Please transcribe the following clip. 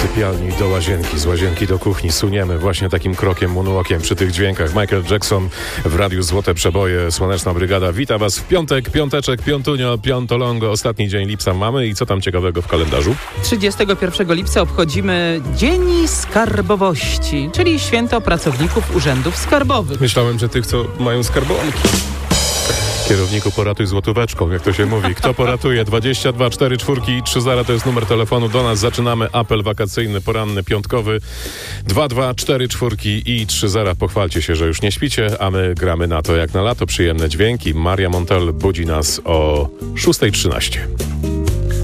sypialni do łazienki, z łazienki do kuchni suniemy właśnie takim krokiem, moonwalkiem przy tych dźwiękach. Michael Jackson w Radiu Złote Przeboje, Słoneczna Brygada. Wita Was w piątek, piąteczek, piątunio, piątolongo. Ostatni dzień lipca mamy i co tam ciekawego w kalendarzu? 31 lipca obchodzimy Dzień Skarbowości, czyli święto pracowników urzędów skarbowych. Myślałem, że tych, co mają skarbonki. Kierowniku, poratuj złotóweczką, jak to się mówi. Kto poratuje? 22 4 4 i 3 0 to jest numer telefonu do nas. Zaczynamy apel wakacyjny, poranny, piątkowy. 22 4 4 i 3 0. Pochwalcie się, że już nie śpicie, a my gramy na to jak na lato. Przyjemne dźwięki. Maria Montel budzi nas o 6:13.